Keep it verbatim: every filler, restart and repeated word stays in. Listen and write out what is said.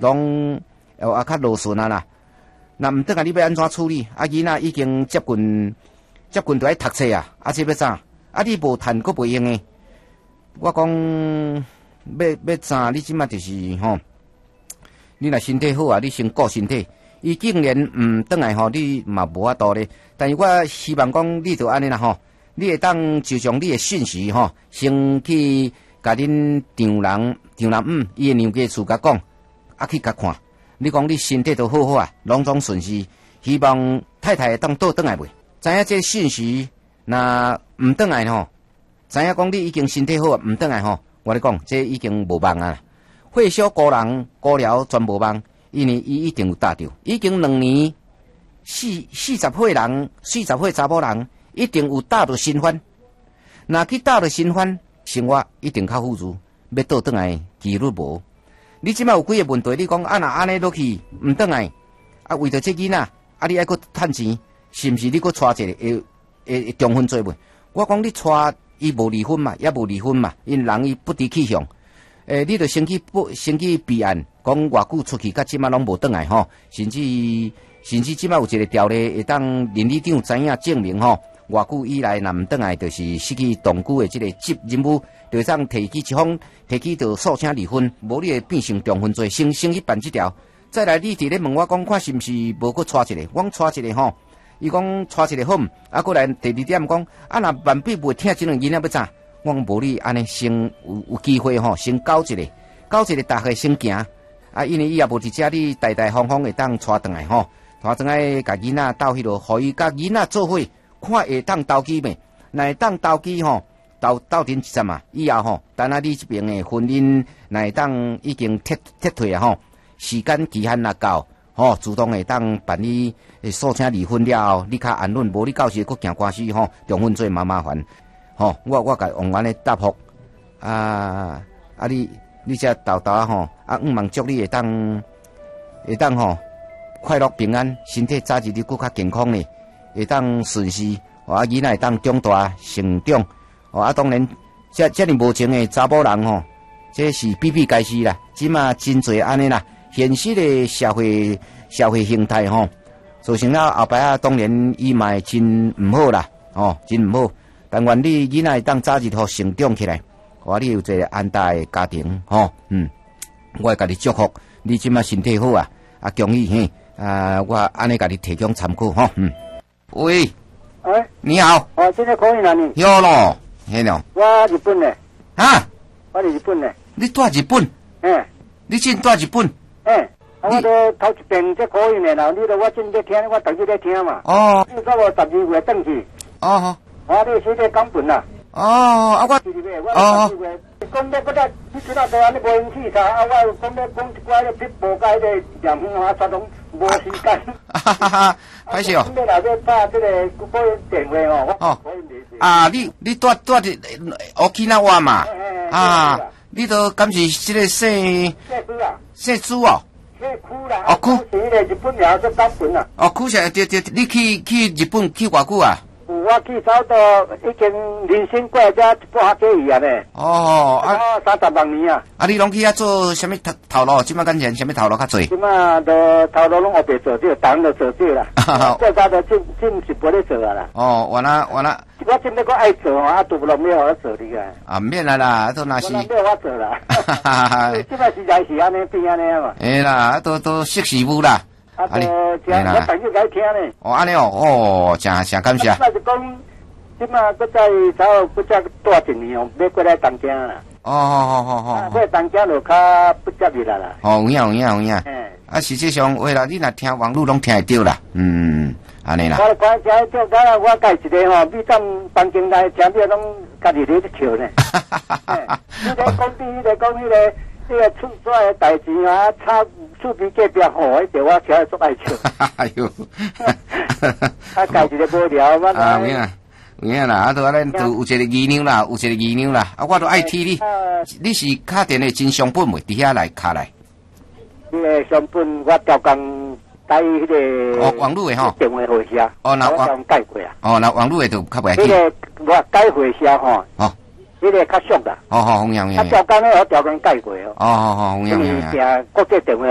拢哦啊较落顺啊啦。那毋等下你要安怎处理？啊，囡仔已经接近接近都爱读册啊，啊，这要怎？啊，你无趁佫袂用诶。我讲要要怎？你即马就是吼，你若身体好啊，你先顾身体。伊竟然毋转来吼，你嘛无法度咧。但是我希望讲，你就安尼啦吼，你会当就将你诶讯息吼，先去甲恁丈人、丈人姆伊诶娘家厝甲讲，啊去甲看。你讲你身体都好好啊，拢总顺序，希望太太会当倒转来袂？知影这讯息，若毋转来吼，知影讲你已經身體好啊，毋轉來吼，我咧講，這已經無望啊。歲小孤人孤寮全無望，因為伊一定有搭着，已經兩年四四十歲人，四十歲查某人一定有搭着新歡。若去搭着新歡，生活一定較富足，要倒轉來幾率無。你即擺有幾個問題？你講啊，若安尼落去毋轉來，啊為着這囡仔，啊你還佫趁錢，是毋是你佫娶一個會會會重婚做袂？我講你娶伊無離婚嘛，也無離婚嘛，因人伊不知去向。誒、欸，你著先去不先去備案，講偌久出去，甲即擺攏無轉來吼，甚至甚至即擺有一個條例會當鄰里長知影證明吼，偌久以來若毋轉來，就是失去同居的即個責任務，就會當提起一方提起就訴請離婚，無你會變成重婚罪，先先去辦即條。再來你佇咧問我講，看是毋是無佫娶一個？我娶一個吼。伊講娶一個好，啊，過來第二點講，啊，若萬必袂聽即兩囡仔要怎？我講無你安尼先有有機會吼，先交一個，交一個大家先行。啊，因為伊也無佇遮，你代代方方會當娶轉來吼，娶轉來甲囡仔鬥迄落，互伊甲囡仔做伙，看會當投機未？若會當投機吼，鬥鬥陣一陣嘛，以後吼，等下你這邊的婚姻若會當已經撤撤退啊吼，時間期限若到。吼、哦，主動會當辦理訴請離婚了後，你較安穩，無你到時佫行官司吼，重婚罪嘛麻煩。吼、哦，我我甲王源咧答覆，啊啊你你只豆豆啊吼，啊毋望祝你會當會當吼快樂平安，身體早日你佫較健康咧，會當順勢，啊囡仔會當長大成長，哦啊當然，這這爾無情誒查某人吼，這是比比皆是啦，即嘛真濟安尼啦。現實的社會社會形態吼，造成了後擺啊，當然伊嘛真毋好啦，哦，真毋好。但願你囡仔當早日互成長起來，話你有一個安泰的家庭，吼、哦，嗯，我會甲你祝福，你即馬身體好啊，啊，恭喜嘿，啊，我安尼甲你提供參考，吼、哦，嗯。喂， 哎， 你好。 哦，現在可以哪裡？ 有咯，嘿咯。 我日本的。 啊？ 我係日本的。 你住日本？ 嗯。 你真住日本？ 誒、欸，我都頭一遍即可以呢，然後你都我真在聽，我逐日在聽嘛。 哦。 你說我十二月登去。 哦。 啊，你寫在港本啦。 哦，啊我。 哦。講得嗰隻，你知道對啊？你無勇氣噻，啊我講得講一寡啲無解嘅兩分話發動無時間。 哈哈哈，歹勢哦。 咁你嗱啲打即個嗰個電話哦，我可以理解。啊， 你你住住伫沖縄嘛？啊。你都敢是即個姓姓朱啊？姓朱哦。姓區啦。哦區。是咧日本也做港本啊。哦區是對對，你去去日本去偌久啊？我去差不多已經人生過咗一百幾年咧。哦。啊。三十六年啊。啊，你攏去遐做啥物頭頭路？即馬感情啥物頭路較濟？即馬都頭路攏後邊做啲，當就做啲啦。做早都真真是無咧做啊啦。哦，原來原來。我真係個愛做啊，都唔落咩我做你個。啊，免啦啦，都那是。我咩我做啦。哈哈哈！即擺時代是安尼變安尼啊嘛。誒啦，都都識時務啦。啊，都聽我朋友解聽咧。哦，安尼哦，哦，真真感謝。那就講，即馬嗰陣走嗰陣多一年哦，要過來東京啦。哦，好好好好。過來東京就較不接伊啦啦。哦，有影有影有影。嗯。啊，實際上話啦，你若聽網絡攏聽會到啦。嗯。安尼啦。我講講做緊，我介一個吼，美站東京來，聽啲攏家己咧去笑呢。你咧講啲，你咧講迄個，呢個出咗嘅代志啊，差厝邊隔壁吼，迄條我聽得足愛笑。哎呦！啊，介一個無聊，我啊有影，有影啦，啊，都安尼，都有一個議量啦，有一個議量啦，啊，我都愛替你。你是敲電的真相本未？佇遐來敲來。呢個相本我調工。帶迄個哦，網絡誒吼，電話回社哦，那網改過啊，哦，那網絡誒就較袂記。迄個我改回社吼，哦，迄個較俗啦，哦，好，好樣樣。啊，調工咧，我調工改過哦，哦，好，好樣樣。因為定國際電話。